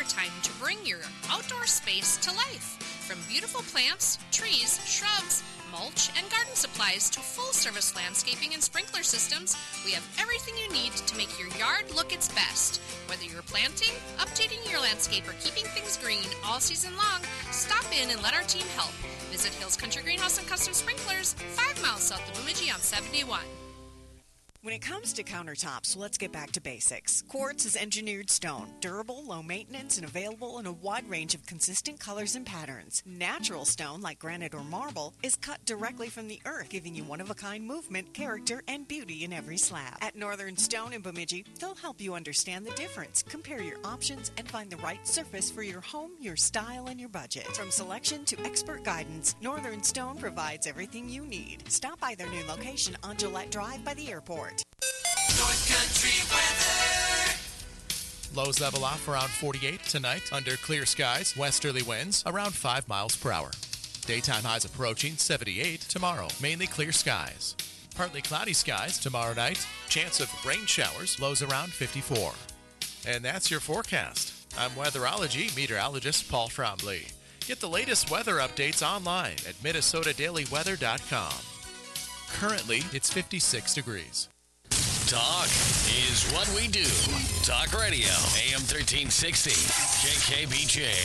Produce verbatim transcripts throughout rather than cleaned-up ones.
time to bring your outdoor space to life. From beautiful plants, trees, shrubs, mulch, and garden supplies to full-service landscaping and sprinkler systems, we have everything you need to make your yard look its best. Whether you're planting, updating your landscape, or keeping things green all season long, stop in and let our team help. Visit Hills Country Greenhouse and Custom Sprinklers, five miles south of Bemidji on seventy-one. When it comes to countertops, let's get back to basics. Quartz is engineered stone, durable, low maintenance, and available in a wide range of consistent colors and patterns. Natural stone, like granite or marble, is cut directly from the earth, giving you one-of-a-kind movement, character, and beauty in every slab. At Northern Stone in Bemidji, they'll help you understand the difference, compare your options, and find the right surface for your home, your style, and your budget. From selection to expert guidance, Northern Stone provides everything you need. Stop by their new location on Gillette Drive by the airport. North Country weather. Lows level off around forty-eight tonight under clear skies. Westerly winds around five miles per hour. Daytime highs approaching seventy-eight tomorrow. Mainly clear skies. Partly cloudy skies tomorrow night. Chance of rain showers. Lows around fifty-four. And that's your forecast. I'm weatherology meteorologist Paul Trombley. Get the latest weather updates online at Minnesota Daily Weather dot com. Currently, it's fifty-six degrees. Talk is what we do. Talk Radio, A M thirteen sixty, K K B J.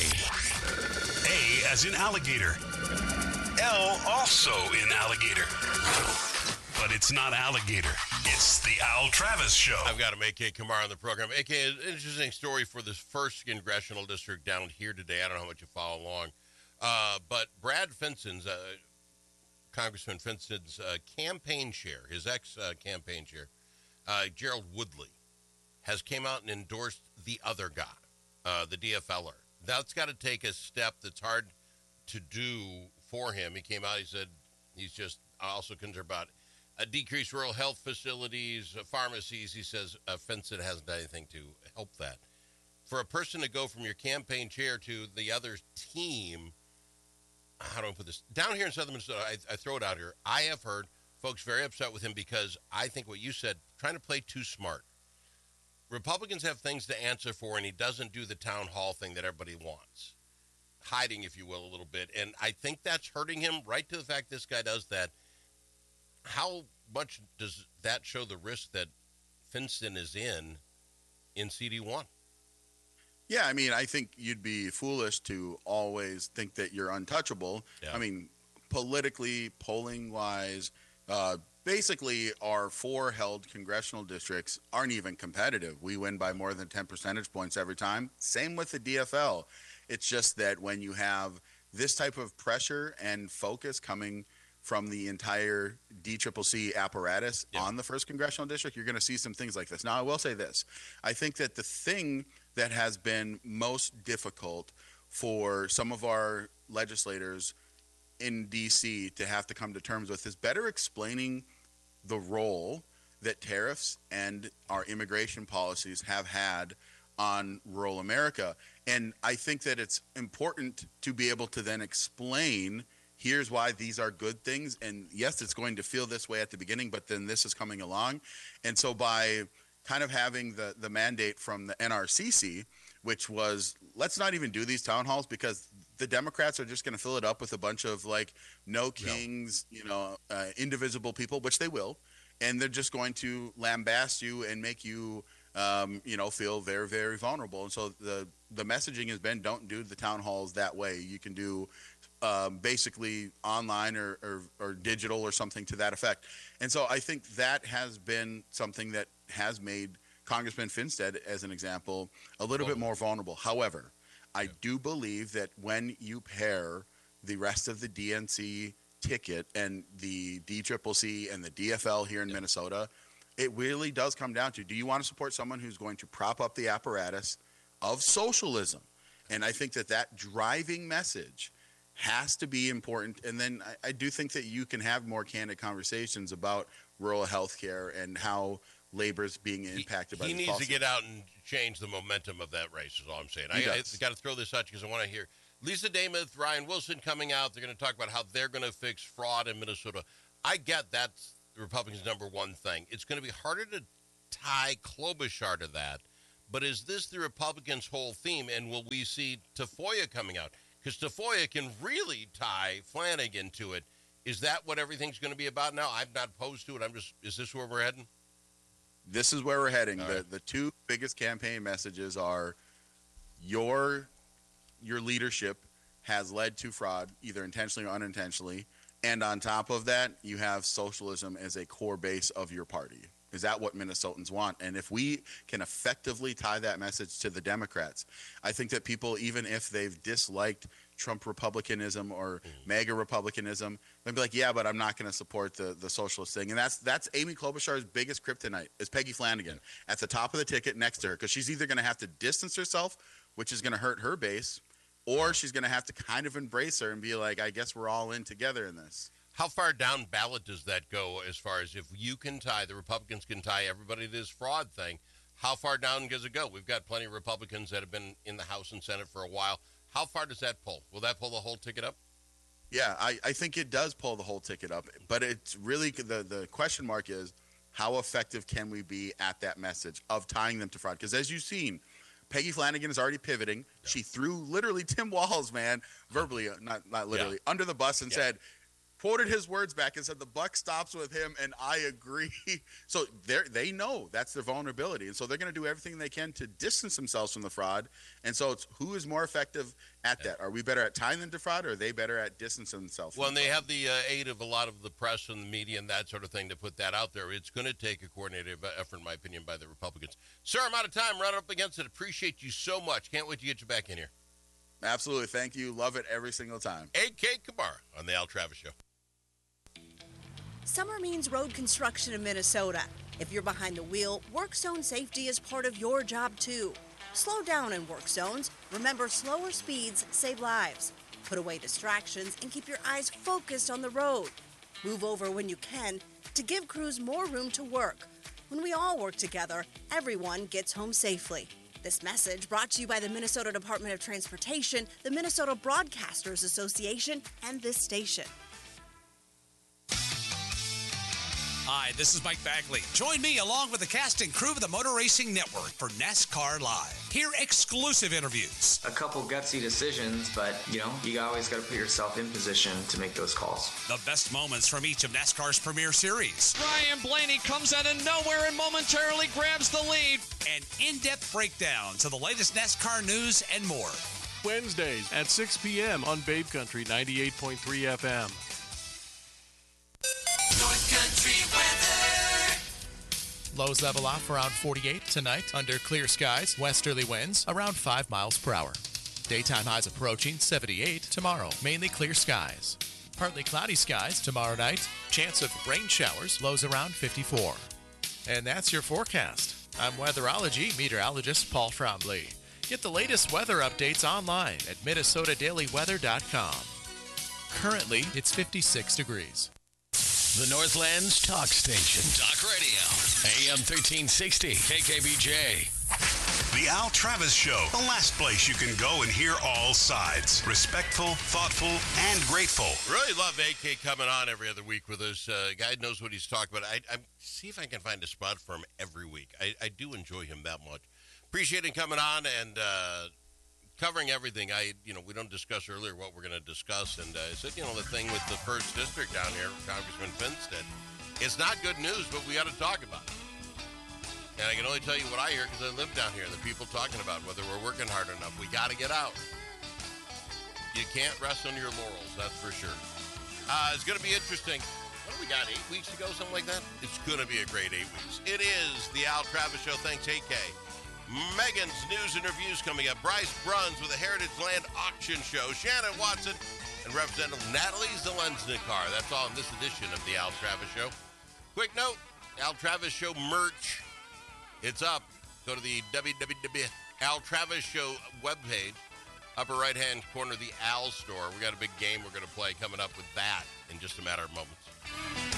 A as in alligator. L also in alligator. But it's not alligator. It's the Al Travis Show. I've got him, A K Kamar, on the program. A K, an interesting story for this first congressional district down here today. I don't know how much you follow along. Uh, but Brad Finson's, uh, Congressman Finson's uh, campaign chair, his ex-campaign uh, chair, uh, Gerald Woodley, has came out and endorsed the other guy, uh, the D F L er. That's got to take a step that's hard to do for him. He came out, he said he's just also concerned about uh, decreased rural health facilities, uh, pharmacies. He says uh, Finson hasn't done anything to help that. For a person to go from your campaign chair to the other team, how do I put this? Down here in southern Minnesota, I, I throw it out here. I have heard folks very upset with him because I think what you said, trying to play too smart. Republicans have things to answer for, and he doesn't do the town hall thing that everybody wants. Hiding, if you will, a little bit. And I think that's hurting him, right to the fact this guy does that. How much does that show the risk that Finson is in in C D one? Yeah, I mean, I think you'd be foolish to always think that you're untouchable. Yeah. I mean, politically, polling-wise, uh, basically our four held congressional districts aren't even competitive. We win by more than ten percentage points every time. Same with the D F L. It's just that when you have this type of pressure and focus coming from the entire D C C C apparatus yeah. on the first congressional district, you're going to see some things like this. Now, I will say this. I think that the thing that has been most difficult for some of our legislators in D C to have to come to terms with is better explaining the role that tariffs and our immigration policies have had on rural America. And I think that it's important to be able to then explain, here's why these are good things. And yes, it's going to feel this way at the beginning, but then this is coming along. And so by kind of having the, the mandate from the N R C C, which was, let's not even do these town halls because the Democrats are just going to fill it up with a bunch of like no kings, yeah. you know, uh, indivisible people, which they will. And they're just going to lambast you and make you, um, you know, feel very, very vulnerable. And so the, the messaging has been, don't do the town halls that way. You can do um, basically online or, or, or digital or something to that effect. And so I think that has been something that has made Congressman Finstead, as an example, a little bit more vulnerable. However, I do believe that when you pair the rest of the D N C ticket and the D C C C and the D F L here in yeah. Minnesota, it really does come down to, do you want to support someone who's going to prop up the apparatus of socialism? And I think that that driving message has to be important. And then I, I do think that you can have more candid conversations about rural health care and how labor is being impacted he, by he the needs policy. to get out and change the momentum of that race is all I'm saying. He I, I does. got to throw this out because I want to hear Lisa Damath, Ryan Wilson coming out. They're going to talk about how they're going to fix fraud in Minnesota. I get that's the Republicans' number one thing. It's going to be harder to tie Klobuchar to that, But is this the Republicans' whole theme, and will we see Tafoya coming out? Because Tafoya can really tie Flanagan to it. Is that what everything's going to be about now? I'm not opposed to it. I'm just, is this where we're heading? This is where we're heading. All The right. the two biggest campaign messages are your your leadership has led to fraud, either intentionally or unintentionally. And on top of that, you have socialism as a core base of your party. Is that what Minnesotans want? And if we can effectively tie that message to the Democrats, I think that people, even if they've disliked Trump Republicanism or MAGA Republicanism, they'll be like, yeah, but I'm not going to support the, the socialist thing. And that's that's Amy Klobuchar's biggest kryptonite is Peggy Flanagan at the top of the ticket next to her, because she's either going to have to distance herself, which is going to hurt her base, or she's going to have to kind of embrace her and be like, I guess we're all in together in this. How far down ballot does that go as far as if you can tie, the Republicans can tie everybody to this fraud thing? How far down does it go? We've got plenty of Republicans that have been in the House and Senate for a while. How far does that pull? Will that pull the whole ticket up? Yeah, I, I think it does pull the whole ticket up. But it's really the, the question mark is how effective can we be at that message of tying them to fraud? Because as you've seen, Peggy Flanagan is already pivoting. Yeah. She threw literally Tim Walz, man, verbally, not not literally, yeah. under the bus and yeah. said, quoted his words back and said, the buck stops with him, and I agree. So they they know that's their vulnerability, and so they're going to do everything they can to distance themselves from the fraud. And so it's who is more effective at that? Are we better at tying them to fraud, or are they better at distancing themselves from Well, and the they fraud? have the uh, aid of a lot of the press and the media and that sort of thing to put that out there. It's going to take a coordinated effort, in my opinion, by the Republicans. Sir, I'm out of time. Right up against it. Appreciate you so much. Can't wait to get you back in here. Absolutely. Thank you. Love it every single time. A K Kamara on the Al Travis Show. Summer means road construction in Minnesota. If you're behind the wheel, work zone safety is part of your job too. Slow down in work zones. Remember, slower speeds save lives. Put away distractions and keep your eyes focused on the road. Move over when you can to give crews more room to work. When we all work together, everyone gets home safely. This message brought to you by the Minnesota Department of Transportation, the Minnesota Broadcasters Association, and this station. Hi, this is Mike Bagley. Join me along with the cast and crew of the Motor Racing Network for NASCAR Live. Hear exclusive interviews. A couple gutsy decisions, but, you know, you always got to put yourself in position to make those calls. The best moments from each of NASCAR's premier series. Ryan Blaney comes out of nowhere and momentarily grabs the lead. And in-depth breakdowns of the latest NASCAR news and more. Wednesdays at six p.m. on Babe Country ninety-eight point three F M. North Country weather. Lows level off around forty-eight tonight under clear skies. Westerly winds around five miles per hour. Daytime highs approaching seventy-eight tomorrow. Mainly clear skies. Partly cloudy skies tomorrow night. Chance of rain showers. Lows around fifty-four. And that's your forecast. I'm weatherology meteorologist Paul Trombley. Get the latest weather updates online at minnesota daily weather dot com. Currently, it's fifty-six degrees. The Northland's talk station. Talk radio. A M thirteen sixty. K K B J. The Al Travis Show, the last place you can go and hear all sides. Respectful, thoughtful, and grateful. Really love A K coming on every other week with us. Uh, guy knows what he's talking about. I, I see if I can find a spot for him every week. I, I do enjoy him that much. Appreciate him coming on and uh, covering everything. I, you know, we don't discuss earlier what we're going to discuss, and uh, I said, you know, the thing with the first district down here, Congressman Finstead, it's not good news, but we got to talk about it. And I can only tell you what I hear because I live down here. The people talking about whether we're working hard enough. We got to get out. You can't rest on your laurels, that's for sure. Uh, it's going to be interesting. What do we got, eight weeks to go, something like that? It's going to be a great eight weeks. It is the Al Travis Show. Thanks, A K. Megan's news and reviews coming up. Bryce Bruns with the Heritage Land Auction Show. Shannon Watson and Representative Natalie Zelensnikar. That's all in this edition of the Al Travis Show. Quick note, Al Travis Show merch. It's up. Go to the w w w dot al travis show webpage. Upper right-hand corner, the Al store. We got a big game we're going to play coming up with that in just a matter of moments.